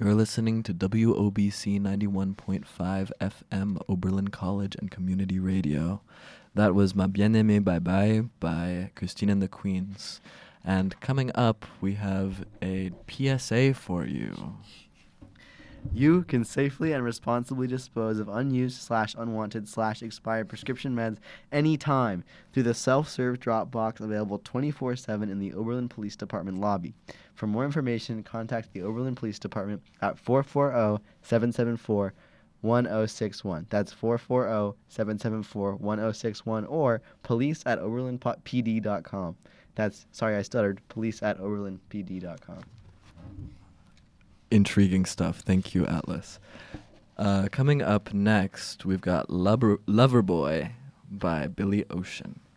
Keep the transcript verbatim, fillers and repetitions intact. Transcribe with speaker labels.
Speaker 1: You're listening to W O B C ninety-one point five F M Oberlin College and Community Radio. That was Ma Bien-Aimée Bye Bye by Christine and the Queens. And coming up, we have a P S A for you.
Speaker 2: You can safely and responsibly dispose of unused slash unwanted slash expired prescription meds anytime through the self-serve drop box available twenty-four seven in the Oberlin Police Department lobby. For more information, contact the Oberlin Police Department at four four zero, seven seven four, one zero six one. That's four four zero, seven seven four, one zero six one or police at oberlin p d dot com. That's, sorry I stuttered, police at oberlin p d dot com.
Speaker 1: Intriguing stuff. Thank you, Atlas. Uh, coming up next, we've got Lover, Loverboy by Billy Ocean.